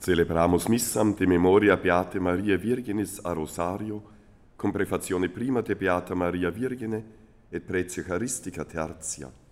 Celebramus missam de memoria Beate Maria Virginis a Rosario, con prefazione prima de Beata Maria Virgine et prece Eucharistica tertia.